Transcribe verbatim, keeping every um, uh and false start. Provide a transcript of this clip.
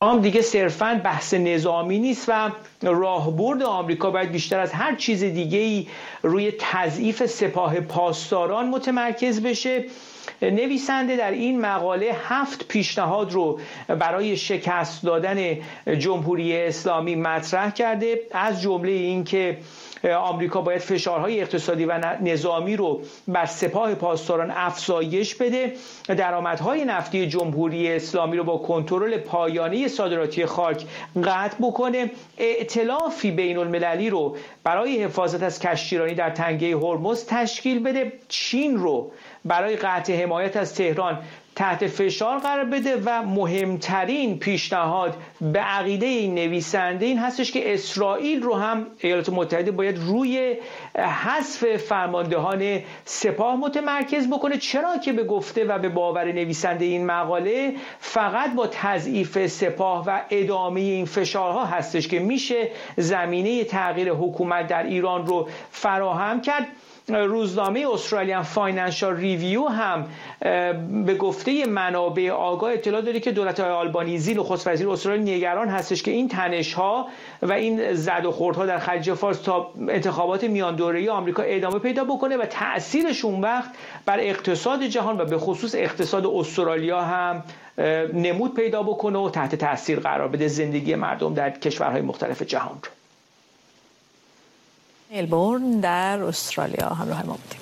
هم دیگه صرفاً بحث نظامی نیست و راهبرد آمریکا باید بیشتر از هر چیز دیگه‌ای روی تضعیف سپاه پاسداران متمرکز بشه. نویسنده در این مقاله هفت پیشنهاد رو برای شکست دادن جمهوری اسلامی مطرح کرده، از جمله این که آمریکا باید فشارهای اقتصادی و نظامی رو بر سپاه پاسداران افزایش بده، درآمدهای نفتی جمهوری اسلامی رو با کنترل پایانه صادراتی خاک قطع بکنه، ائتلافی بین المللی رو برای حفاظت از کشتیرانی در تنگه هرمز تشکیل بده، چین رو برای قطع حمایت از تهران تحت فشار قرار بده و مهمترین پیشنهاد به عقیده این نویسنده این هستش که اسرائیل رو هم ایالات متحده باید روی حذف فرماندهان سپاه متمرکز بکنه، چرا که به گفته و به باور نویسنده این مقاله فقط با تضعیف سپاه و ادامه این فشارها هستش که میشه زمینه تغییر حکومت در ایران رو فراهم کرد. روزنامه استرالیان فاینانشال ریویو هم به گفته منابع آگاه اطلاع داده که دولت‌های آلبانیزی نخست وزیر استرالیا نگران هستش که این تنش‌ها و این زد و خوردها در خلیج فارس تا انتخابات میان دوره‌ای آمریکا ادامه پیدا بکنه و تأثیرش اون وقت بر اقتصاد جهان و به خصوص اقتصاد استرالیا هم نمود پیدا بکنه و تحت تأثیر قرار بده زندگی مردم در کشورهای مختلف جهان رو. ملبورن در استرالیا همراه ما بودیم.